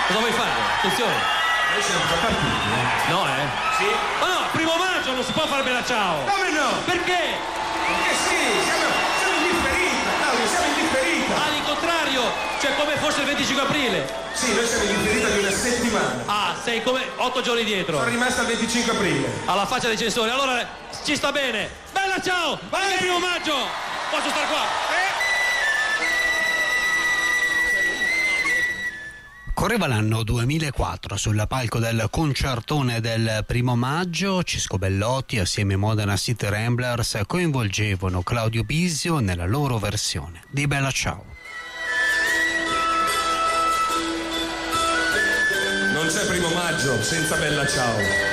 Cosa vuoi fare? Attenzione. Noi siamo già partiti, No, Sì? Ma no, 1 maggio non si può fare bella ciao. Come no? Perché? Perché sì, siamo in differita, Claudio, siamo in differita. Ah, il contrario, cioè come fosse il 25 aprile. Sì, noi siamo in differita di una settimana. Ah, sei come 8 giorni dietro. Sono rimasta al 25 aprile. Alla faccia dei censori. Allora, ci sta bene. Bella ciao! Vai il 1 maggio! Posso star qua? Correva l'anno 2004, sul palco del concertone del 1 maggio, Cisco Bellotti assieme a Modena City Ramblers coinvolgevano Claudio Bisio nella loro versione di Bella Ciao. Non c'è 1 maggio senza Bella Ciao.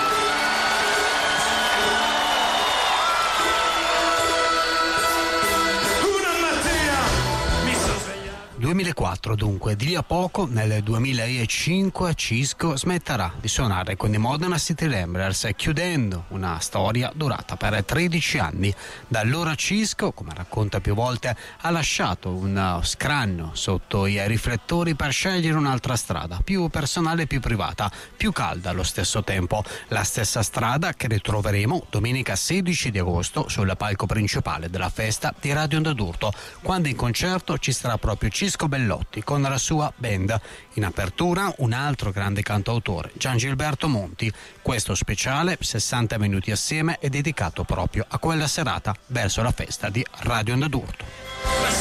2004 dunque, di lì a poco nel 2005 Cisco smetterà di suonare con i Modena City Ramblers, chiudendo una storia durata per 13 anni. Da allora Cisco, come racconta più volte, ha lasciato un scranno sotto i riflettori per scegliere un'altra strada, più personale e più privata, più calda allo stesso tempo. La stessa strada che ritroveremo domenica 16 di agosto sul palco principale della festa di Radio Onda d'Urto, quando in concerto ci sarà proprio Cisco Bellotti con la sua band. In apertura un altro grande cantautore, Gian Gilberto Monti. Questo speciale 60 minuti assieme è dedicato proprio a quella serata verso la festa di Radio Onda d'Urto.